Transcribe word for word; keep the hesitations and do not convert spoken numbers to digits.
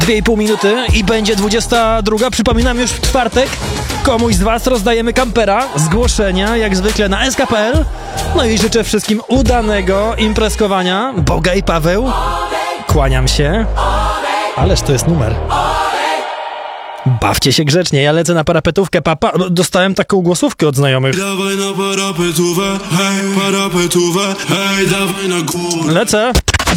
Dwie i pół minuty i będzie dwudziesta druga. Przypominam, już w czwartek komuś z was rozdajemy kampera. Zgłoszenia jak zwykle na s k kropka p l. No i życzę wszystkim udanego imprezkowania. Boga i Paweł. Kłaniam się. Ależ to jest numer. Bawcie się grzecznie, ja lecę na parapetówkę, papa. Dostałem taką głosówkę od znajomych. Dawaj na parapetówę, hej, parapetówę, hej, dawaj na górę. Lecę.